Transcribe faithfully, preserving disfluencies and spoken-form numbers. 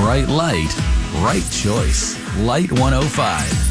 bright light, right choice. Light one oh five.